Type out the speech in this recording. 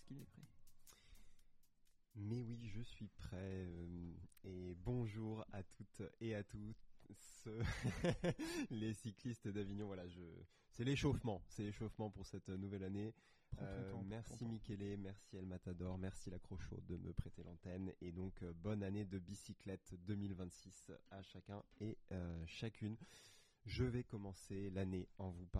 Est-ce qu'il est prêt? Mais oui, je suis prêt. Et bonjour à toutes et à tous. Les cyclistes d'Avignon, voilà, c'est l'échauffement pour cette nouvelle année. Merci Michele, merci El Matador, merci la Crochot de me prêter l'antenne et donc bonne année de bicyclette 2026 à chacun et chacune. Je vais commencer l'année en vous parlant